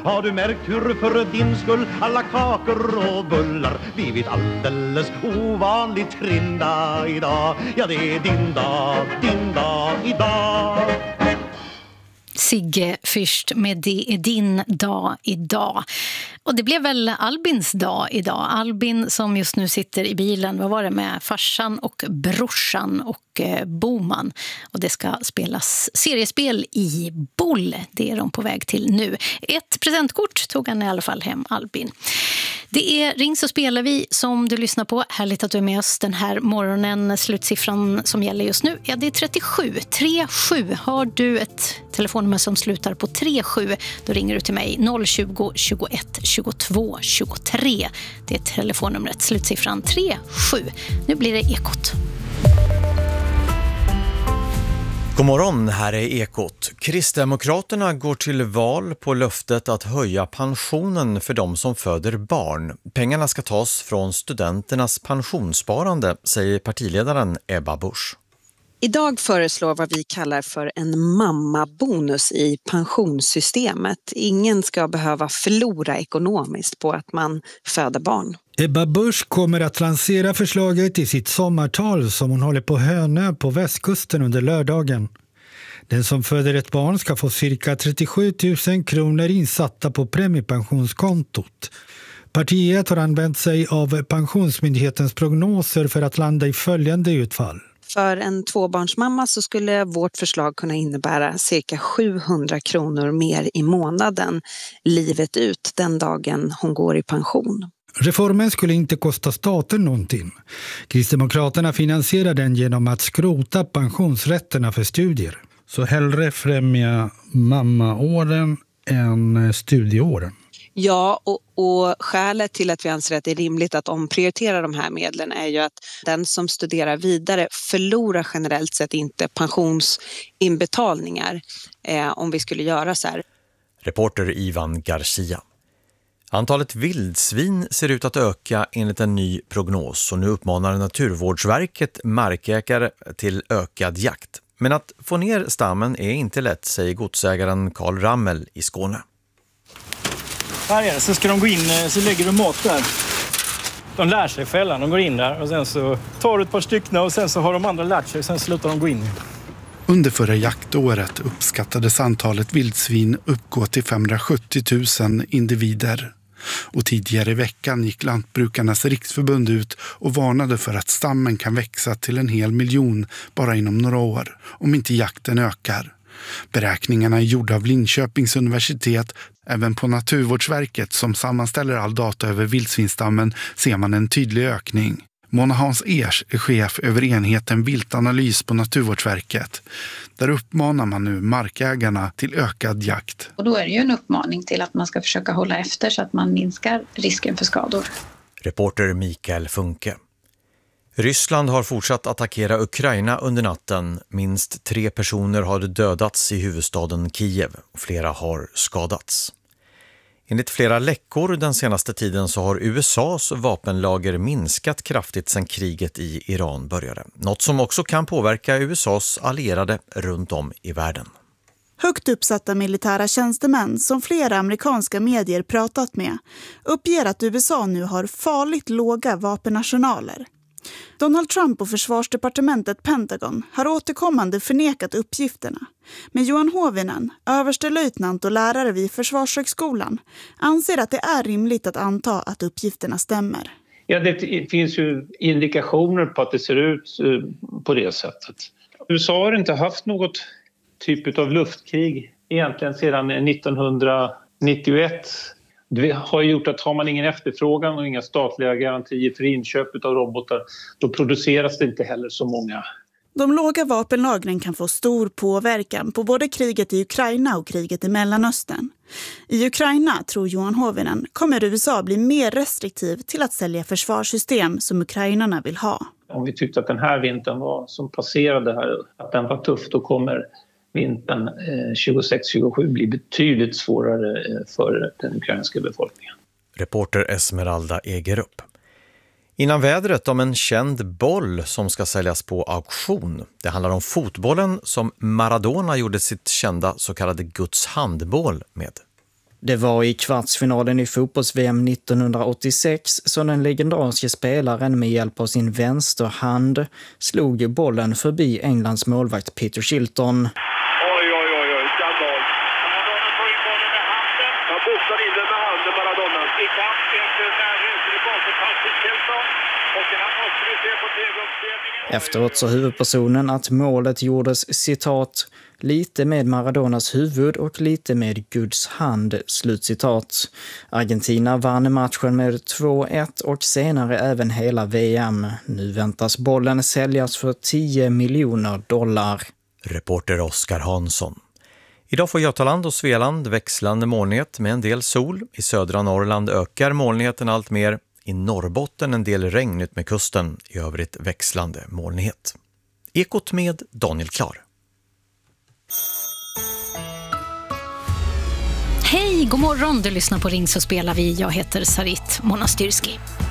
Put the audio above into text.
Har du märkt hur för din skull alla kakor och bullar blivit alldeles ovanligt trinda idag? Ja, det är din dag idag. Sigge Fürst med Det är din dag idag. Och det blev väl Albins dag idag. Albin som just nu sitter i bilen, vad var det, med farsan och brorsan och Boman. Och det ska spelas seriespel i Boll. Det är de på väg till nu. Ett presentkort tog han i alla fall hem, Albin. Det är Ring så spelar vi som du lyssnar på. Härligt att du är med oss den här morgonen. Slutsiffran som gäller just nu, ja, det är 37. 37. Har du ett telefonnummer som slutar på 37, då ringer du till mig 020 21 22 23. Det är telefonnumret, slutsiffran 37. Nu blir det Ekot. God morgon, här är Ekot. Kristdemokraterna går till val på löftet att höja pensionen för de som föder barn. Pengarna ska tas från studenternas pensionssparande, säger partiledaren Ebba Busch. Idag föreslår vad vi kallar för en mammabonus i pensionssystemet. Ingen ska behöva förlora ekonomiskt på att man föder barn. Ebba Busch kommer att lansera förslaget i sitt sommartal som hon håller på Hönö på västkusten under lördagen. Den som föder ett barn ska få cirka 37 000 kronor insatta på premiepensionskontot. Partiet har använt sig av Pensionsmyndighetens prognoser för att landa i följande utfall. För en tvåbarnsmamma så skulle vårt förslag kunna innebära cirka 700 kronor mer i månaden livet ut den dagen hon går i pension. Reformen skulle inte kosta staten någonting. Kristdemokraterna finansierar den genom att skrota pensionsrätterna för studier. Så hellre främja mammaåren än studieåren. Ja, och skälet till att vi anser att det är rimligt att omprioritera de här medlen är ju att den som studerar vidare förlorar generellt sett inte pensionsinbetalningar om vi skulle göra så här. Reporter Ivan Garcia. Antalet vildsvin ser ut att öka enligt en ny prognos och nu uppmanar Naturvårdsverket markägare till ökad jakt. Men att få ner stammen är inte lätt, säger godsägaren Karl Rammel i Skåne. Här är det, så ska de gå in, så lägger de mat där. De lär sig själva, de går in där och sen så tar du ett par stycken och sen så har de andra lärt sig och sen slutar de gå in. Under förra jaktåret uppskattades antalet vildsvin uppgå till 570 000 individer. Och tidigare i veckan gick Lantbrukarnas riksförbund ut och varnade för att stammen kan växa till 1 miljon bara inom några år om inte jakten ökar. Beräkningarna är gjorda av Linköpings universitet. Även på Naturvårdsverket som sammanställer all data över vildsvinstammen ser man en tydlig ökning. Mona Hans Ers är chef över enheten viltanalys på Naturvårdsverket. Där uppmanar man nu markägarna till ökad jakt. Och då är det ju en uppmaning till att man ska försöka hålla efter så att man minskar risken för skador. Reporter Mikael Funke. Ryssland har fortsatt attackera Ukraina under natten. Minst 3 personer har dödats i huvudstaden Kiev och flera har skadats. Enligt flera läckor den senaste tiden så har USAs vapenlager minskat kraftigt sedan kriget i Iran började. Något som också kan påverka USAs allierade runt om i världen. Högt uppsatta militära tjänstemän som flera amerikanska medier pratat med uppger att USA nu har farligt låga vapenarsenaler. Donald Trump och försvarsdepartementet Pentagon har återkommande förnekat uppgifterna. Men Johan Hovinen, överstelöjtnant och lärare vid Försvarshögskolan, anser att det är rimligt att anta att uppgifterna stämmer. Ja, det finns ju indikationer på att det ser ut på det sättet. USA har inte haft något typ av luftkrig egentligen sedan 1991. Det har gjort att har man ingen efterfrågan och inga statliga garantier för inköp av robotar, då produceras det inte heller så många. De låga vapenlagren kan få stor påverkan på både kriget i Ukraina och kriget i Mellanöstern. I Ukraina, tror Johan Hovinen, kommer USA bli mer restriktiv till att sälja försvarssystem som ukrainarna vill ha. Om vi tyckte att den här vintern som passerade här, att den var tuff, då kommer vintern 26-27 blir betydligt svårare för den ukrainska befolkningen. Reporter Esmeralda Egerup. Innan vädret om en känd boll som ska säljas på auktion. Det handlar om fotbollen som Maradona gjorde sitt kända så kallade Guds handboll med. Det var i kvartsfinalen i fotbolls-VM 1986 som den legendariska spelaren med hjälp av sin vänsterhand slog bollen förbi Englands målvakt Peter Shilton. Oj, skandal. Maradona får in bollen med handen. Han boxar in den med handen, Maradona. I kamp efter när reser i bakåtpass till Shilton. Och här måste vi se på TV-uppspelningen. Efteråt sa huvudpersonen att målet gjordes, citat, lite med Maradonas huvud och lite med Guds hand, slutcitat. Argentina vann matchen med 2-1 och senare även hela VM. Nu väntas bollen säljas för $10 miljoner. Reporter Oskar Hansson. Idag får Götaland och Svealand växlande molnighet med en del sol. I södra Norrland ökar molnigheten allt mer. I Norrbotten en del regn ut med kusten. I övrigt växlande molnighet. Ekot med Daniel Klar. Hej, god morgon. Du lyssnar på Ring så spelar vi. Jag heter Sarit Monastyrski.